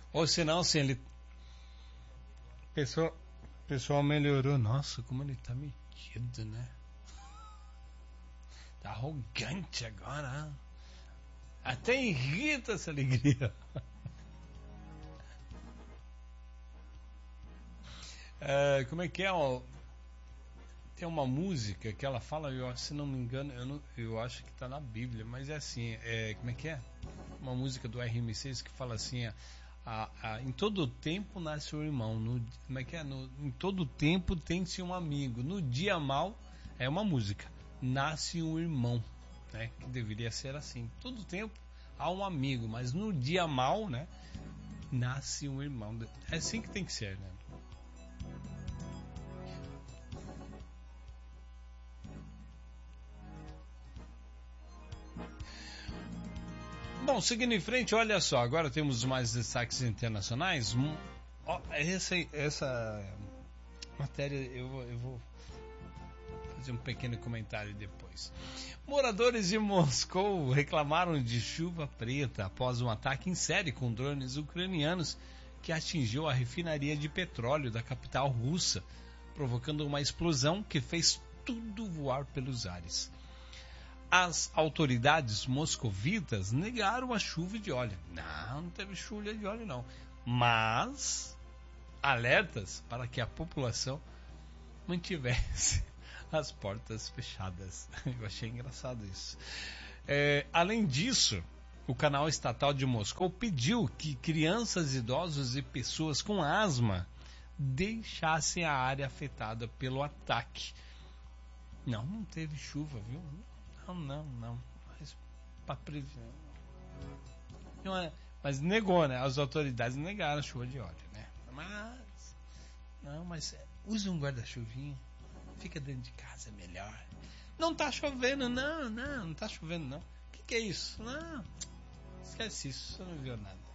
Ou senão, assim, ele... Pessoal melhorou. Nossa, como ele tá metido, né? Tá arrogante agora, hein? Até irrita essa alegria. Como é que é? Ó, tem uma música que ela fala, se não me engano, eu acho que tá na Bíblia, mas é assim, como é que é? Uma música do RM6 que fala assim, em todo tempo nasce um irmão, como é que é? Em todo tempo tem-se um amigo, no dia mal, é uma música, nasce um irmão, né? Que deveria ser assim, todo tempo há um amigo, mas no dia mal, né? Nasce um irmão, é assim que tem que ser, né? Bom, seguindo em frente, olha só, agora temos mais destaques internacionais. Essa matéria eu vou fazer um pequeno comentário depois. Moradores de Moscou reclamaram de chuva preta após um ataque em série com drones ucranianos que atingiu a refinaria de petróleo da capital russa, provocando uma explosão que fez tudo voar pelos ares. As autoridades moscovitas negaram a chuva de óleo. Não teve chuva de óleo não. Mas alertas para que a população mantivesse as portas fechadas. Eu achei engraçado isso. Além disso, o canal estatal de Moscou pediu que crianças, idosos e pessoas com asma deixassem a área afetada pelo ataque. Não teve chuva, viu? Não. Mas negou, né? As autoridades negaram a chuva de óleo, né? Mas use um guarda-chuvinha. Fica dentro de casa, é melhor. Não tá chovendo, não tá chovendo, não. O que é isso? Não, esquece isso, você não viu nada.